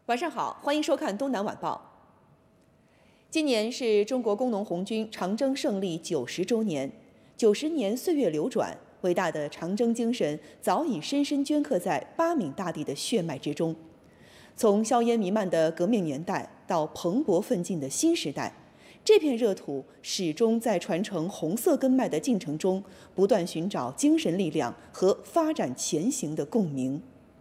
晚上好，欢迎收看《东南晚报》。今年是中国工农红军长征胜利90周年，90年岁月流转，伟大的长征精神早已深深镌刻在八闽大地的血脉之中。从硝烟弥漫的革命年代到蓬勃奋进的新时代，这片热土始终在传承红色根脉的进程中，不断寻找精神力量和发展前行的共鸣。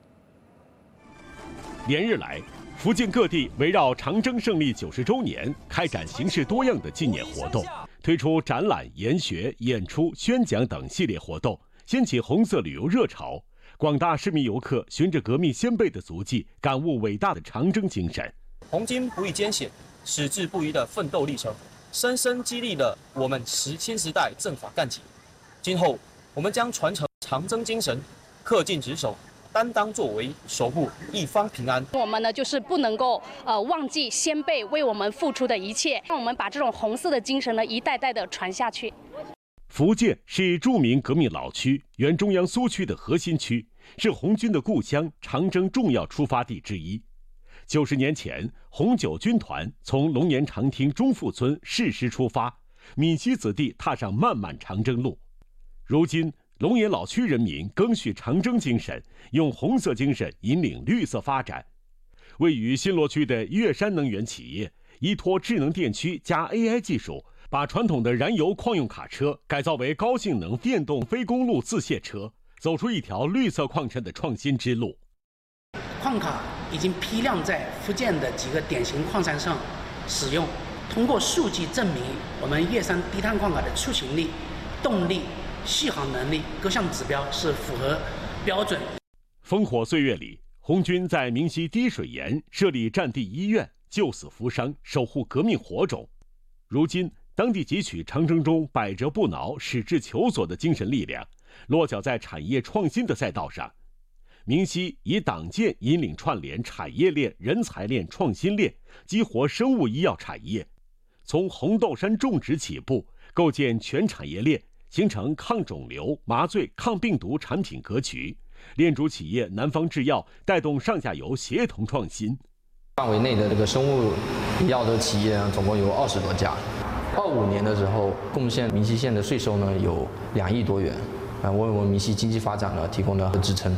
连日来，福建各地围绕长征胜利90周年开展形式多样的纪念活动，推出展览、研学、演出、宣讲等系列活动，掀起红色旅游热潮。广大市民游客循着革命先辈的足迹，感悟伟大的长征精神。 红军不畏艰险、矢志不渝的奋斗历程，深深激励了我们新时代政法干警。今后，我们将传承长征精神，恪尽职守，担当作为，守护一方平安。 我们呢，就是不能够忘记先辈为我们付出的一切，让我们把这种红色的精神呢，一代代的传下去。 福建是著名革命老区，原中央苏区的核心区，是红军的故乡，长征重要出发地之一。90年前，红9军团从龙岩长汀中富村誓师出发，闽西子弟踏上漫漫长征路。如今，龙岩老区人民赓续长征精神，用红色精神引领绿色发展。位于新罗区的岳山能源企业，依托智能电驱加 AI 技术，把传统的燃油矿用卡车改造为高性能电动非公路自卸车，走出一条绿色矿产的创新之路。 矿卡已经批量在福建的几个典型矿山上使用，通过数据证明，我们岳山低碳矿卡的出行力、动力、续航能力各项指标是符合标准。 烽火岁月里，红军在明溪滴水岩设立战地医院，救死扶伤，守护革命火种。如今，当地汲取长征中百折不挠、矢志求索的精神力量，落脚在产业创新的赛道上。明溪以党建引领串联产业链、人才链、创新链，激活生物医药产业，从红豆杉种植起步，构建全产业链，形成抗肿瘤、麻醉、抗病毒产品格局。链主企业南方制药带动上下游协同创新。 范围内的这个生物医药的企业呢，总共有20多家。25年的时候，贡献明溪县的税收呢有2亿多元，为我们明溪经济发展呢提供了支撑。